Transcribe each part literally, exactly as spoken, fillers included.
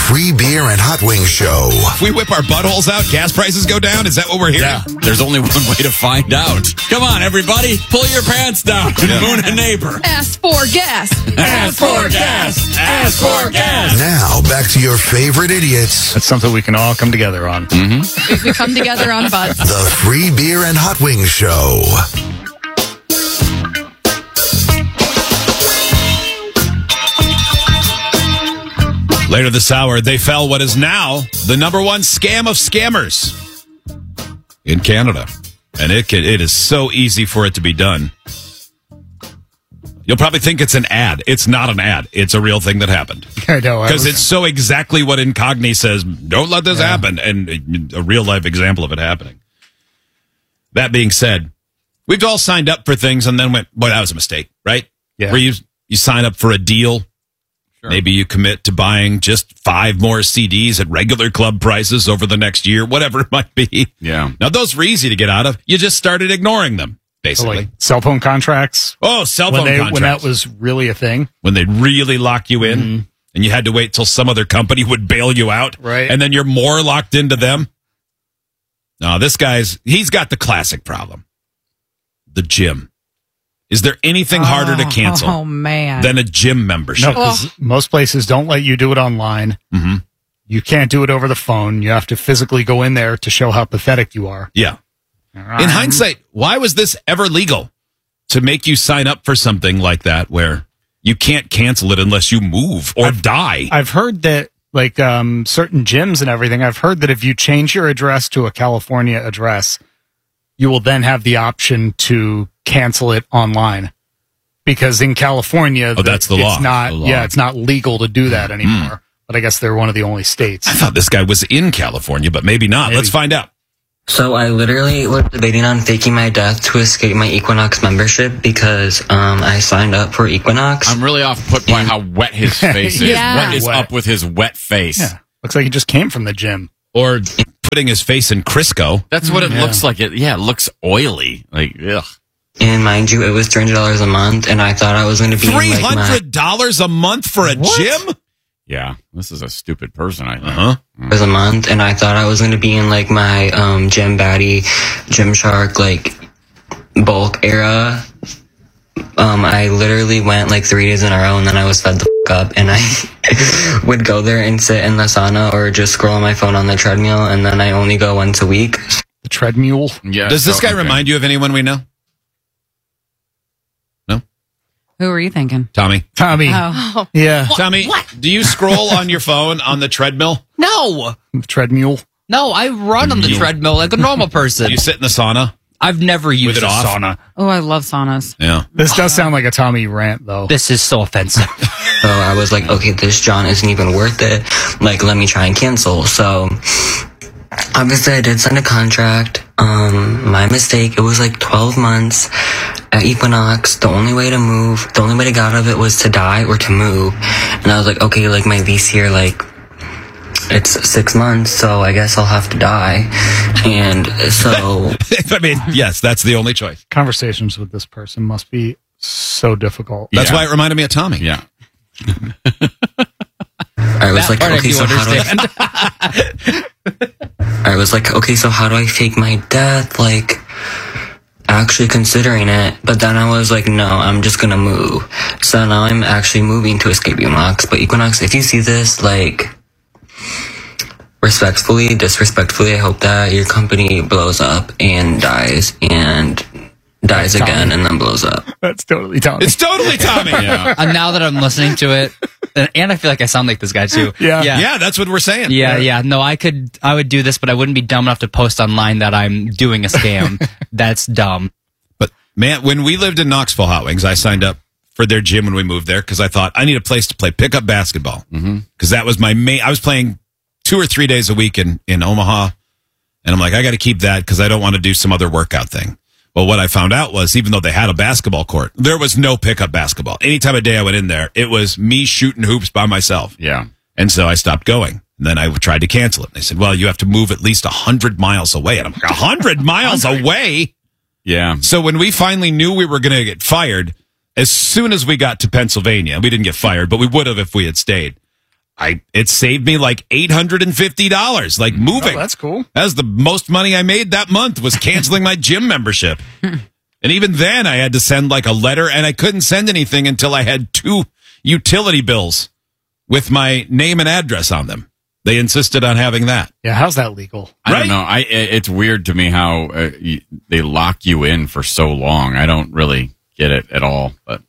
Free Beer and Hot Wings Show. If we whip our buttholes out, gas prices go down? Is that what we're hearing? Yeah, there's only one way to find out. Come on, everybody, pull your pants down and Yeah. moon a neighbor. Ask for gas. Ask for gas. Ask for gas. Now, back to your favorite idiots. That's something we can all come together on. If we come together on butts. The Free Beer and Hot Wings Show. Later this hour, they fell what is now the number one scam of scammers in Canada. And it can, it is so easy for it to be done. You'll probably think it's an ad. It's not an ad. It's a real thing that happened. I know. Because it's so exactly what Incogni says, don't let this Yeah. happen. And a real life example of it happening. That being said, we've all signed up for things and then went, boy, that was a mistake, right? Yeah. Where you, you sign up for a deal. Sure. Maybe you commit to buying just five more C Ds at regular club prices over the next year, whatever it might be. Yeah. Now, those were easy to get out of. You just started ignoring them, So, basically. like cell phone contracts. oh, cell When phone they contracts. when that was really a thing. When they'd really lock you in and you had to wait till some other company would bail you out. Right. And then you're more locked into them. No, this guy's, he's got the classic problem. The gym. Is there anything harder to cancel Oh, man. than a gym membership? No, because most places don't let you do it online. Mm-hmm. You can't do it over the phone. You have to physically go in there to show how pathetic you are. Yeah. In hindsight, why was this ever legal to make you sign up for something like that where you can't cancel it unless you move or die? I've heard that, like um, certain gyms and everything, I've heard that if you change your address to a California address, you will then have the option to cancel it online. Because in California, Oh, that's the it's law. Not, The law. Yeah, it's not legal to do that anymore. But I guess they're one of the only states. I thought this guy was in California, but maybe not. Maybe. Let's find out. So I literally was debating on faking my death to escape my Equinox membership because um, I signed up for Equinox. I'm really off put by how wet his face is. Yeah. What is Wet. up with his wet face? Yeah. Looks like he just came from the gym. Or putting his face in Crisco. That's what it Yeah. looks like. It yeah, it looks oily. Like ugh. And mind you, it was three hundred dollars a month, and I thought I was going to be in, three like my... hundred dollars a month for a gym? Yeah, this is a stupid person. I think. Uh-huh. was a month, and I thought I was going to be in like my um, Gym Baddie, Gymshark, like bulk era. Um, I literally went like three days in a row, and then I was fed the f- up, and I would go there and sit in the sauna or just scroll on my phone on the treadmill, and then I only go once a week. The treadmill. Yeah. Does this so- guy okay. remind you of anyone we know? Who were you thinking? Tommy. Tommy. Oh. Yeah. Tommy, do you scroll on your phone on the treadmill? No, The treadmill. no, I run on the You- treadmill like a normal person. You sit in the sauna? I've never used it a off? sauna. Oh, I love saunas. Yeah. This does sound like a Tommy rant, though. This is so offensive. So I was like, okay, this John isn't even worth it. Like, let me try and cancel. So obviously I did sign a contract. Um, my mistake. It was like twelve months at Equinox. The only way to move, the only way to get out of it was to die or to move. And I was like, okay, like my lease here, like it's six months, so I guess I'll have to die. And so I mean, yes, that's the only choice. Conversations with this person must be so difficult. That's Yeah. why it reminded me of Tommy. Yeah. I was like, part I okay, do so how do understand. I, I was like, okay, so how do I fake my death? Like, actually considering it. But then I was like, no, I'm just gonna move. So now I'm actually moving to escape Equinox. But Equinox, if you see this, like, respectfully, disrespectfully, I hope that your company blows up and dies and dies Tommy. again and then blows up. That's totally Tommy. It's totally Tommy. Yeah. And now that I'm listening to it, and, and I feel like I sound like this guy too. Yeah. yeah, Yeah, that's what we're saying. yeah, yeah. No, I could, I would do this, but I wouldn't be dumb enough to post online that I'm doing a scam. That's dumb. But man, when we lived in Knoxville Hot Wings, I signed up for their gym when we moved there because I thought I need a place to play pickup basketball because Mm-hmm. that was my main. I was playing two or three days a week in, in Omaha, and I'm like, I got to keep that because I don't want to do some other workout thing. Well, what I found out was even though they had a basketball court, there was no pickup basketball. Any time of day I went in there, it was me shooting hoops by myself. Yeah. And so I stopped going. And then I tried to cancel it. And they said, well, you have to move at least one hundred miles away. And I'm like, one hundred miles away? Yeah. So when we finally knew we were going to get fired, as soon as we got to Pennsylvania, we didn't get fired, but we would have if we had stayed. I it saved me like eight hundred fifty dollars. Like moving. Oh, that's cool. That's the most money I made that month was canceling my gym membership. And even then, I had to send like a letter, and I couldn't send anything until I had two utility bills with my name and address on them. They insisted on having that. Yeah, how's that legal? I Right? don't know. I it- it's weird to me how uh, you, they lock you in for so long. I don't really get it at all. But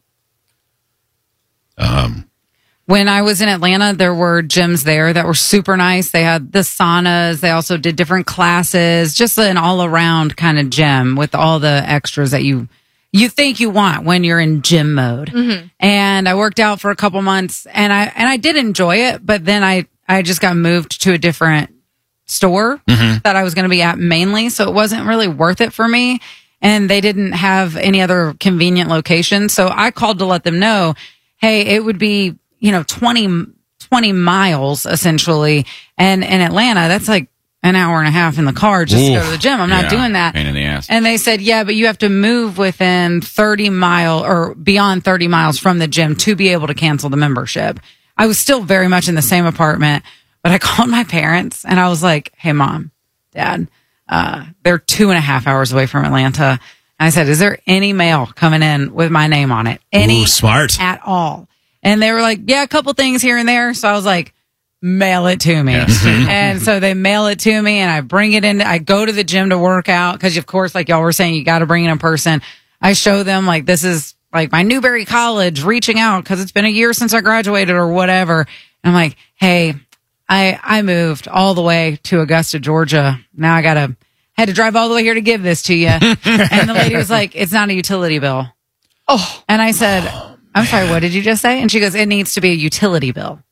Um, When I was in Atlanta, there were gyms there that were super nice. They had the saunas. They also did different classes, just an all around kind of gym with all the extras that you, you think you want when you're in gym mode. And I worked out for a couple months and I, and I did enjoy it, but then I, I just got moved to a different store that I was going to be at mainly. So it wasn't really worth it for me. And they didn't have any other convenient location. So I called to let them know, hey, it would be, you know, twenty, twenty miles essentially. And in Atlanta, that's like an hour and a half in the car just to go to the gym. I'm not yeah, doing that. Pain in the ass. And they said, yeah, but you have to move within thirty mile or beyond thirty miles from the gym to be able to cancel the membership. I was still very much in the same apartment, but I called my parents and I was like, hey, mom, dad, uh, they're two and a half hours away from Atlanta. And I said, is there any mail coming in with my name on it? Any Ooh, smart. at all? And they were like, yeah, a couple things here and there. So I was like, mail it to me. And so they mail it to me and I bring it in. I go to the gym to work out because, of course, like y'all were saying, you got to bring it in person. I show them like, this is like my Newberry College reaching out because it's been a year since I graduated or whatever. And I'm like, hey, I, I moved all the way to Augusta, Georgia. Now I got to, had to drive all the way here to give this to you. And the lady was like, it's not a utility bill. Oh, and I said, I'm sorry, what did you just say? And she goes, it needs to be a utility bill.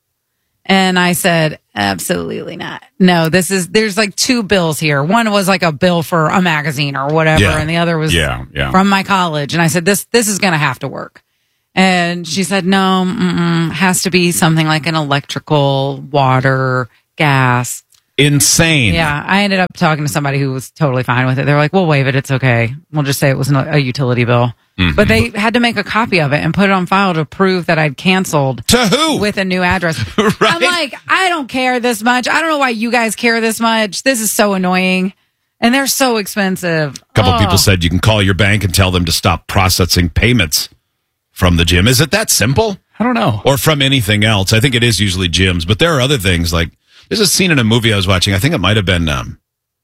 And I said, absolutely not. No, this is, there's like two bills here. One was like a bill for a magazine or whatever. Yeah. And the other was Yeah, yeah. from my college. And I said, this, this is going to have to work. And she said, no, mm-mm, has to be something like an electrical, water, gas. Insane. Yeah. I ended up talking to somebody who was totally fine with it. They're like, we'll waive it. It's okay. We'll just say it was a utility bill. Mm-hmm. But they had to make a copy of it and put it on file to prove that I'd canceled To who? with a new address. Right? I'm like, I don't care this much. I don't know why you guys care this much. This is so annoying. And they're so expensive. A couple Oh. people said you can call your bank and tell them to stop processing payments from the gym. Is it that simple? I don't know. Or from anything else? I think it is usually gyms, but there are other things like there's a scene in a movie I was watching. I think it might have been, um,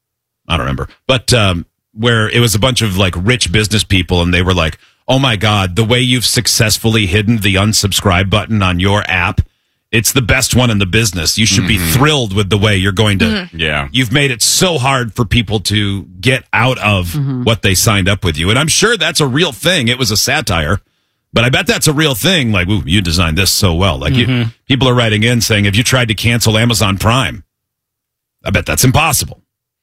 I don't remember, but um, where it was a bunch of like rich business people and they were like, oh my God, the way you've successfully hidden the unsubscribe button on your app, it's the best one in the business. You should be thrilled with the way you're going to. Yeah. You've made it so hard for people to get out of what they signed up with you. And I'm sure that's a real thing. It was a satire, but I bet that's a real thing. Like, ooh, you designed this so well. Like you, people are writing in saying, have you tried to cancel Amazon Prime? I bet that's impossible.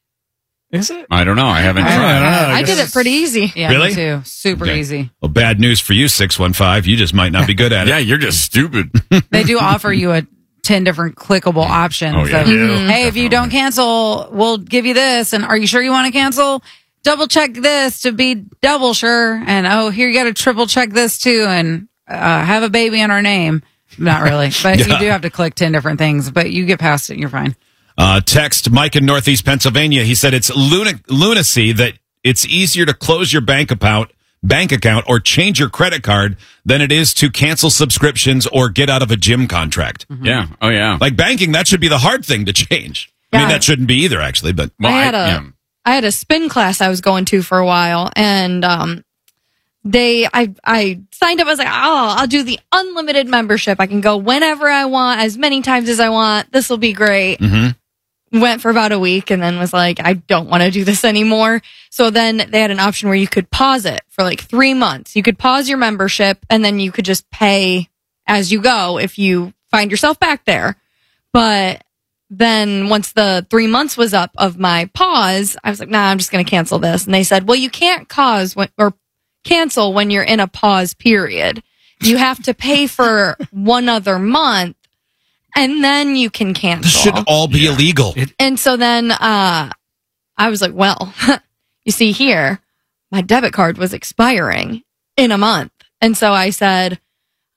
Is it? I don't know. I haven't I tried. don't know. I did it pretty easy. Yeah, Really? me too. Super Okay. easy. Well, bad news for you, six one five. You just might not be good at it. Yeah, you're just stupid. They do offer you a ten different clickable options. Oh, yeah. of, They do. hey, if you don't cancel, we'll give you this. And are you sure you want to cancel? Double check this to be double sure. And oh, here you got to triple check this too. And uh, have a baby in our name. Not really, but you do have to click ten different things. But you get past it, and you're fine. Uh, text Mike in Northeast Pennsylvania. He said it's luna- lunacy that it's easier to close your bank account, bank account, or change your credit card than it is to cancel subscriptions or get out of a gym contract. Yeah. Oh, yeah. Like banking, that should be the hard thing to change. I mean, Yeah. that shouldn't be either, actually. But Well, I had a yeah. I had a spin class I was going to for a while, and um, they I I signed up. I was like, oh, I'll do the unlimited membership. I can go whenever I want, as many times as I want. This will be great. Mhm. Went for about a week, and then was like, I don't want to do this anymore. So then they had an option where you could pause it for like three months. You could pause your membership, and then you could just pay as you go if you find yourself back there. But then once the three months was up of my pause, I was like, nah, I'm just going to cancel this. And they said, well, you can't cause when, or cancel when you're in a pause period. You have to pay for one other month and then you can this cancel. should all be illegal. And so then, uh, I was like, well, you see here, my debit card was expiring in a month. And so I said,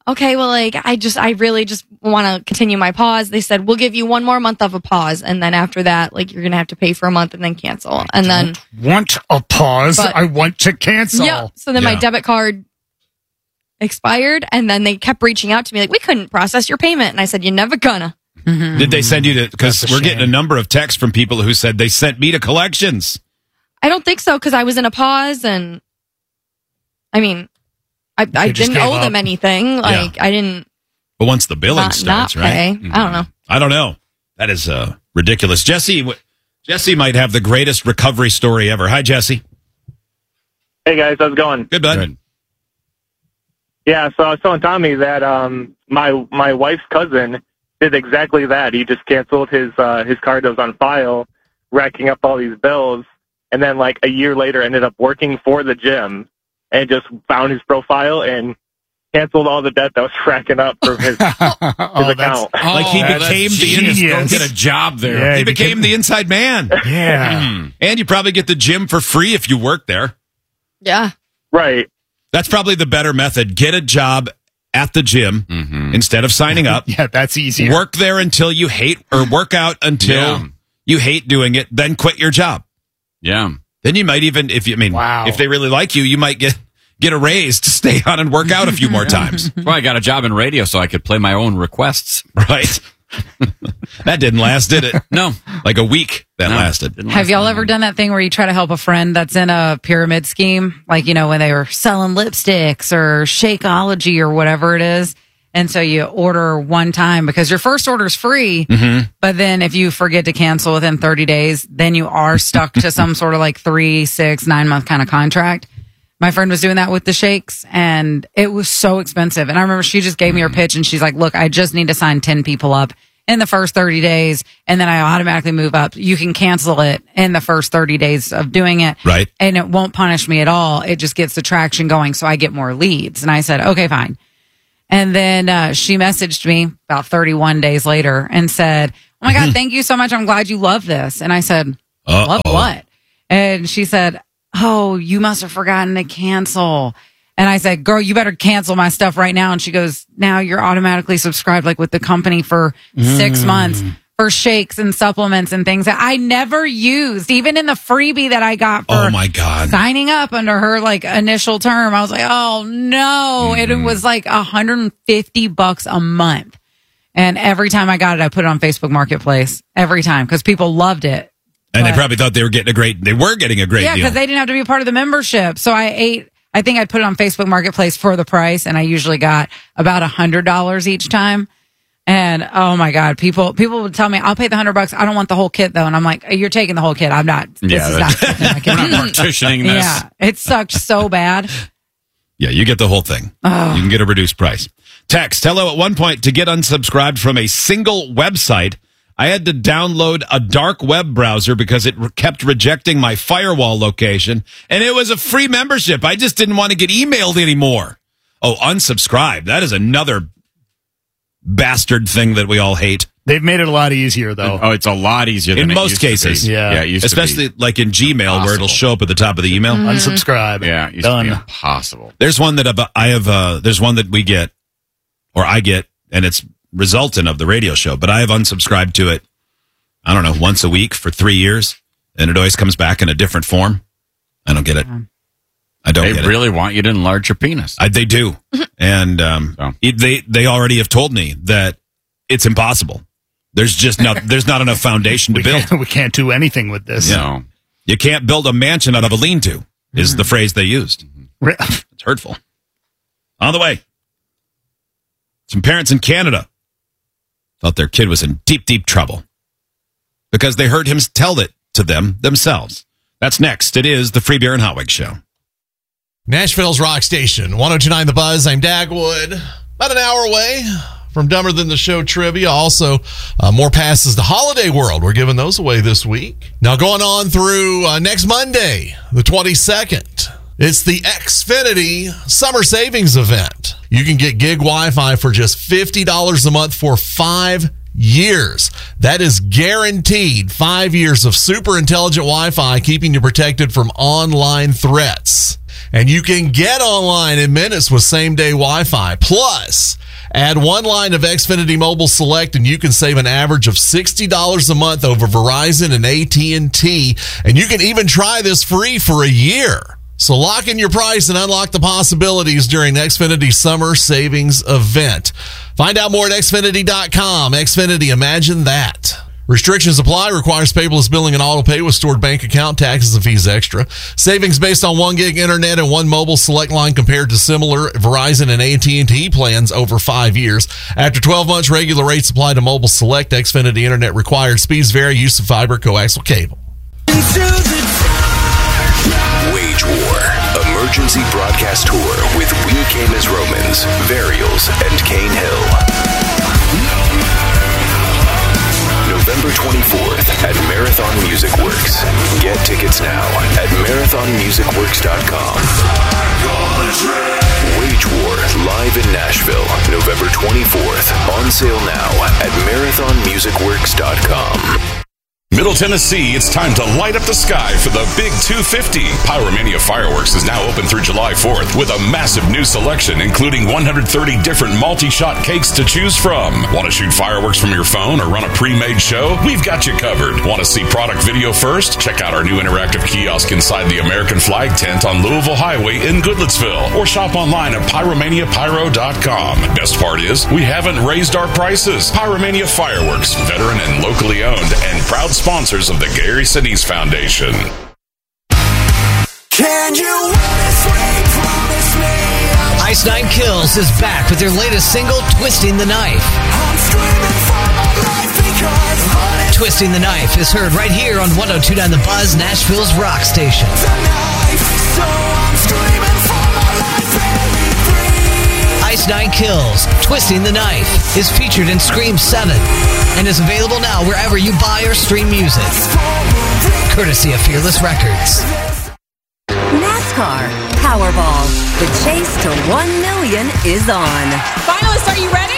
okay, well, like, I just, I really just want to continue my pause. They said, we'll give you one more month of a pause. And then after that, like, you're going to have to pay for a month and then cancel. And then, Want a pause? But- I want to cancel. yeah. So then my Yeah. debit card expired. And then they kept reaching out to me, like, we couldn't process your payment. And I said, you're never gonna. Did they send you to? Because That's a we're getting a shame. number of texts from people who said they sent me to collections. I don't think so, because I was in a pause. And I mean, I, I just didn't gave owe them up. anything. Like, I didn't But once the billing not, starts, not right? pay. I don't know. I don't know. That is uh, ridiculous. Jesse, w- Jesse might have the greatest recovery story ever. Hi, Jesse. Hey guys, how's it going? Good, bud. Good. Yeah, so I was telling Tommy that um my my wife's cousin did exactly that. He just canceled his uh, his card that was on file, racking up all these bills, and then like a year later ended up working for the gym and just found his profile and canceled all the debt that was racking up from his, his oh, account. Like he that's became the genius. in- Go get a job there. Yeah. he he became became- the inside man. yeah. And you probably get the gym for free if you work there. Yeah. Right. That's probably the better method. Get a job at the gym Mhm. instead of signing up. Yeah, that's easier. Work there until you hate, or work out until Yeah. you hate doing it, then quit your job. Yeah. Then you might even, if you, I mean, Wow. if they really like you, you might get get a raise to stay on and work out a few more times, Well, I got a job in radio so I could play my own requests. right? That didn't last, did it? No. Like a week that No, lasted. didn't Have last y'all long. ever done that thing where you try to help a friend that's in a pyramid scheme? Like, you know, when they were selling lipsticks or Shakeology or whatever it is. And so you order one time because your first order is free. Mm-hmm. But then if you forget to cancel within thirty days, then you are stuck to some sort of like three, six, nine month kind of contract. My friend was doing that with the shakes and it was so expensive. And I remember she just gave me her pitch and she's like, look, I just need to sign ten people up in the first thirty days and then I automatically move up. You can cancel it in the first thirty days of doing it. Right. And it won't punish me at all. It just gets the traction going so I get more leads. And I said, okay, fine. And then uh, she messaged me about thirty-one days later and said, oh my God, thank you so much. I'm glad you love this. And I said, Uh-oh. love what? And she said, oh, you must have forgotten to cancel. And I said, girl, you better cancel my stuff right now. And she goes, now you're automatically subscribed like with the company for six months for shakes and supplements and things that I never used, even in the freebie that I got for Oh my God. signing up under her like initial term. I was like, oh no. And it was like one hundred fifty bucks a month. And every time I got it, I put it on Facebook Marketplace every time because people loved it. And they But- probably thought they were getting a great, they were getting a great Yeah, deal. because they didn't have to be a part of the membership. So I ate, I think I put it on Facebook Marketplace for the price and I usually got about a hundred dollars each time. And oh my God, people, people would tell me, I'll pay the hundred bucks. I don't want the whole kit though. And I'm like, you're taking the whole kit. I'm not, this Yeah, is that's- not taking my kit. We're not partitioning this. Yeah, it sucked so bad. Yeah, you get the whole thing. You can get a reduced price. Text, hello, at one point, to get unsubscribed from a single website, I had to download a dark web browser because it re- kept rejecting my firewall location, and it was a free membership. I just didn't want to get emailed anymore. Oh, unsubscribe. That is another bastard thing that we all hate. They've made it a lot easier, though. Oh, it's a lot easier In than it most used to be. cases. Yeah. Yeah, it used Especially to like in Gmail, where it'll Possible. show up at the top of the email. Unsubscribe. be. Yeah, it used Done. to be impossible. There's one that ab- I have. Uh, there's one that we get, or I get, and it's resultant of the radio show. But I have unsubscribed to it. I don't know, once a week for three years, and it always comes back in a different form. I don't get it. I don't They get really want you to enlarge your penis. it. I, they do, and um, So. it, they they already have told me that it's impossible. There's just not there's not enough foundation to We build. can't, we can't do anything with this. No. You can't build a mansion out of a lean-to. Is the phrase they used. Re- It's hurtful. On the way. Some parents in Canada thought their kid was in deep, deep trouble because they heard him tell it to them themselves. That's next. It is the Free Beer and Hot Wings Show. Nashville's Rock Station, one oh two point nine The Buzz. I'm Dagwood. About an hour away from Dumber Than the Show trivia. Also, uh, more passes to Holiday World. We're giving those away this week. Now, going on through uh, next Monday, the twenty-second, it's the Xfinity Summer Savings Event. You can get gig Wi-Fi for just fifty dollars a month for five years. That is guaranteed. Five years of super intelligent Wi-Fi keeping you protected from online threats. And you can get online in minutes with same-day Wi-Fi. Plus, add one line of Xfinity Mobile Select and you can save an average of sixty dollars a month over Verizon and A T and T. And you can even try this free for a year. So lock in your price and unlock the possibilities during Xfinity's summer savings event. Find out more at Xfinity dot com. Xfinity, imagine that. Restrictions apply. Requires paperless billing and auto pay with stored bank account, taxes, and fees extra. Savings based on one gig internet and one mobile select line compared to similar Verizon and A T and T plans over five years. After twelve months, regular rates apply to mobile select. Xfinity internet required. Speeds vary. Use of fiber, coaxial cable. Wage War Emergency Broadcast Tour with We Came as Romans, Varials, and Cane Hill. November twenty-fourth at Marathon Music Works. Get tickets now at marathon music works dot com. Wage War live in Nashville, November twenty-fourth. On sale now at marathon music works dot com. Middle Tennessee, it's time to light up the sky for the Big two fifty. Pyromania Fireworks is now open through July fourth with a massive new selection, including one hundred thirty different multi-shot cakes to choose from. Want to shoot fireworks from your phone or run a pre-made show? We've got you covered. Want to see product video first? Check out our new interactive kiosk inside the American Flag tent on Louisville Highway in Goodlettsville, or shop online at pyromania pyro dot com. Best part is, we haven't raised our prices. Pyromania Fireworks, veteran and locally owned, and proud sponsors of the Gary Sinise Foundation. Can you honestly promise me? Ice Nine Kills is back with their latest single, Twisting the Knife. I'm screaming for my life because honest Twisting the Knife is heard right here on one oh two point nine The Buzz, Nashville's rock station. the knife, so I'm screaming for my life, baby, free. Ice Nine Kills, Twisting the Knife is featured in Scream seven and is available now wherever you buy or stream music. Courtesy of Fearless Records. NASCAR Powerball. The chase to one million is on. Finalists, are you ready?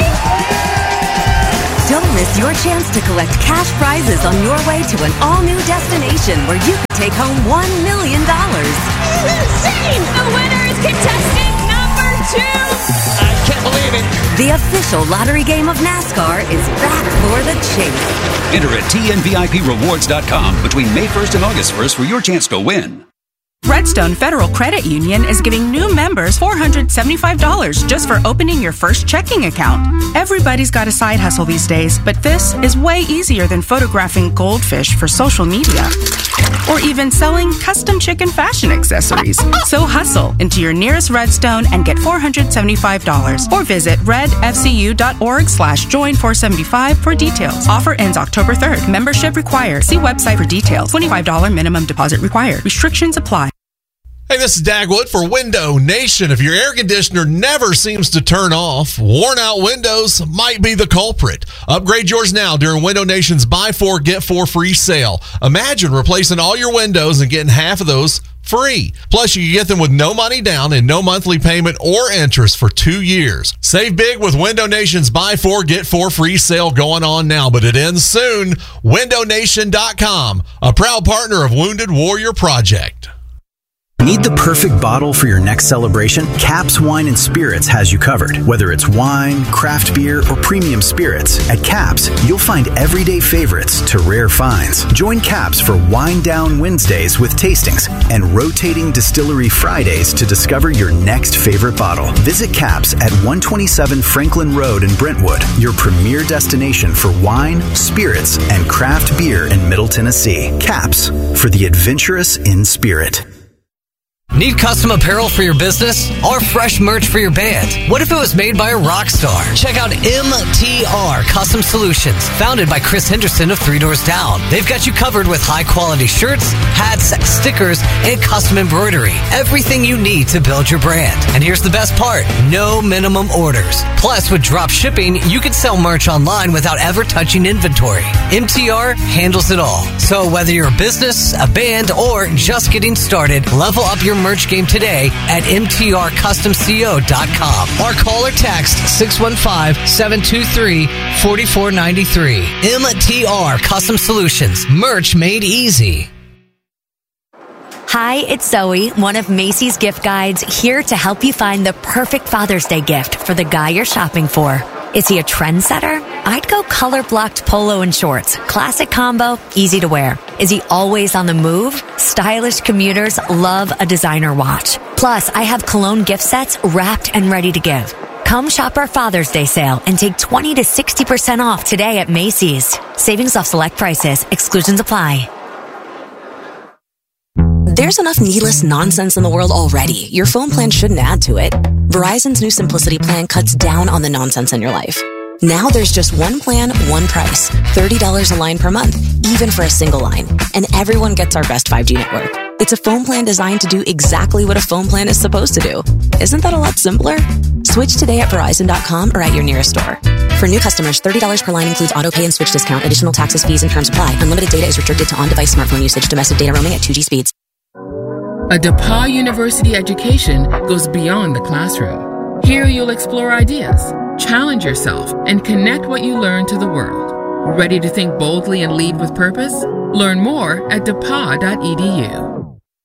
Don't miss your chance to collect cash prizes on your way to an all-new destination where you can take home one million dollars. This is insane! The winner is contestant number two! I can't believe it. The official lottery game of NASCAR is back for the chase. Enter at T N V I P rewards dot com between May first and August first for your chance to win. Redstone Federal Credit Union is giving new members four hundred seventy-five dollars just for opening your first checking account. Everybody's got a side hustle these days, but this is way easier than photographing goldfish for social media or even selling custom chicken fashion accessories. So hustle into your nearest Redstone and get four hundred seventy-five dollars or visit redfcu.org slash join 475 for details. Offer ends October third. Membership required. See website for details. twenty-five dollars minimum deposit required. Restrictions apply. Hey, this is Dagwood for Window Nation. If your air conditioner never seems to turn off, worn out windows might be the culprit. Upgrade yours now during Window Nation's Buy Four, Get Four free sale. Imagine replacing all your windows and getting half of those free. Plus, you can get them with no money down and no monthly payment or interest for two years. Save big with Window Nation's Buy Four, Get Four free sale going on now, but it ends soon. window nation dot com, a proud partner of Wounded Warrior Project. Need the perfect bottle for your next celebration? Caps Wine and Spirits has you covered. Whether it's wine, craft beer, or premium spirits, at Caps, you'll find everyday favorites to rare finds. Join Caps for Wine Down Wednesdays with tastings and rotating distillery Fridays to discover your next favorite bottle. Visit Caps at one twenty-seven Franklin Road in Brentwood, your premier destination for wine, spirits, and craft beer in Middle Tennessee. Caps, for the adventurous in spirit. Need custom apparel for your business or fresh merch for your band? What if it was made by a rock star? Check out M T R Custom Solutions, founded by Chris Henderson of Three Doors Down. They've got you covered with high-quality shirts, hats, stickers, and custom embroidery. Everything you need to build your brand. And here's the best part, no minimum orders. Plus, with drop shipping, you can sell merch online without ever touching inventory. M T R handles it all. So whether you're a business, a band, or just getting started, level up your merch game today at m t r custom co dot com or call or text six one five, seven two three, four four nine three. M T R Custom Solutions. Merch made easy. Hi, it's Zoe, one of Macy's gift guides, here to help you find the perfect Father's Day gift for the guy you're shopping for. Is he a trendsetter? I'd go color-blocked polo and shorts. Classic combo, easy to wear. Is he always on the move? Stylish commuters love a designer watch. Plus, I have cologne gift sets wrapped and ready to give. Come shop our Father's Day sale and take twenty to sixty percent off today at Macy's. Savings off select prices. Exclusions apply. There's enough needless nonsense in the world already. Your phone plan shouldn't add to it. Verizon's new Simplicity plan cuts down on the nonsense in your life. Now there's just one plan, one price. thirty dollars a line per month, even for a single line. And everyone gets our best five G network. It's a phone plan designed to do exactly what a phone plan is supposed to do. Isn't that a lot simpler? Switch today at Verizon dot com or at your nearest store. For new customers, thirty dollars per line includes auto pay and switch discount. Additional taxes, fees, and terms apply. Unlimited data is restricted to on-device smartphone usage. Domestic data roaming at two G speeds. A DePauw University education goes beyond the classroom. Here you'll explore ideas, challenge yourself, and connect what you learn to the world. Ready to think boldly and lead with purpose? Learn more at depaw dot e d u.